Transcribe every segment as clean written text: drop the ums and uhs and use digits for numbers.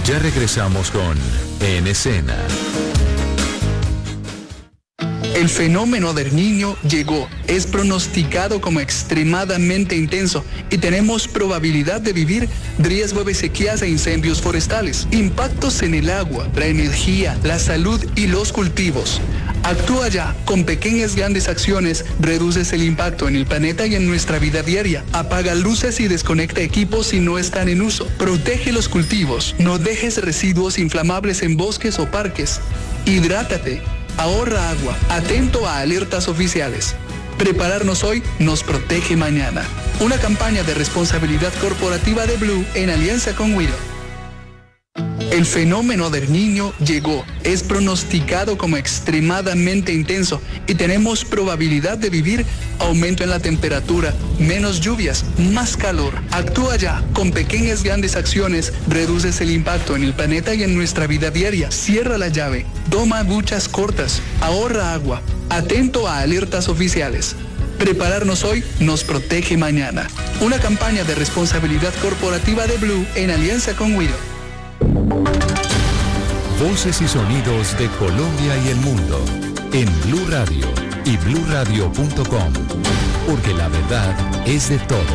Ya regresamos con En Escena. El fenómeno del Niño llegó, es pronosticado como extremadamente intenso y tenemos probabilidad de vivir riesgo de sequías e incendios forestales, impactos en el agua, la energía, la salud y los cultivos. Actúa ya, con pequeñas grandes acciones, reduces el impacto en el planeta y en nuestra vida diaria. Apaga luces y desconecta equipos si no están en uso. Protege los cultivos, no dejes residuos inflamables en bosques o parques. Hidrátate. Ahorra agua, atento a alertas oficiales. Prepararnos hoy nos protege mañana. Una campaña de responsabilidad corporativa de Blue en alianza con Wido. El fenómeno del Niño llegó, es pronosticado como extremadamente intenso y tenemos probabilidad de vivir aumento en la temperatura, menos lluvias, más calor. Actúa ya, con pequeñas grandes acciones, reduces el impacto en el planeta y en nuestra vida diaria. Cierra la llave, toma duchas cortas, ahorra agua, atento a alertas oficiales. Prepararnos hoy nos protege mañana. Una campaña de responsabilidad corporativa de Blue en alianza con Wido. Voces y sonidos de Colombia y el mundo en Blue Radio y bluradio.com, porque la verdad es de todos.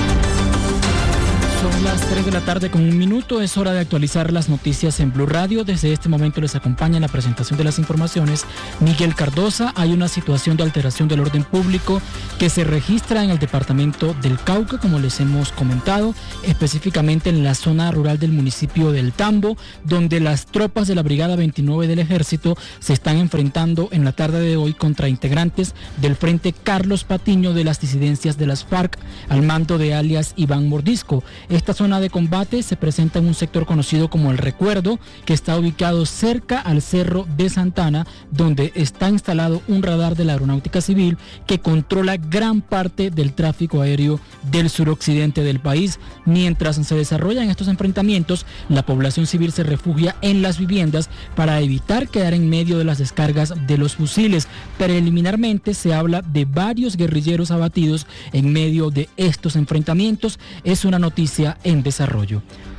Son las 3 de la tarde con 1 minuto, es hora de actualizar las noticias en Blue Radio. Desde este momento les acompaña en la presentación de las informaciones Miguel Cardosa. Hay una situación de alteración del orden público que se registra en el departamento del Cauca, como les hemos comentado, específicamente en la zona rural del municipio del Tambo, donde las tropas de la Brigada 29 del Ejército se están enfrentando en la tarde de hoy contra integrantes del Frente Carlos Patiño de las disidencias de las FARC, al mando de alias Iván Mordisco. Esta zona de combate se presenta en un sector conocido como El Recuerdo, que está ubicado cerca al Cerro de Santana, donde está instalado un radar de la Aeronáutica Civil que controla gran parte del tráfico aéreo del suroccidente del país. Mientras se desarrollan estos enfrentamientos, la población civil se refugia en las viviendas para evitar quedar en medio de las descargas de los fusiles. Preliminarmente se habla de varios guerrilleros abatidos en medio de estos enfrentamientos. Es una noticia en desarrollo.